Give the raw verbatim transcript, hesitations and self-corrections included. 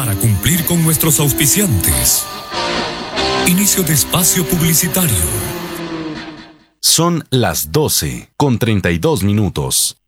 para cumplir con nuestros auspiciantes. Inicio de espacio publicitario. Son las doce con treinta y dos minutos.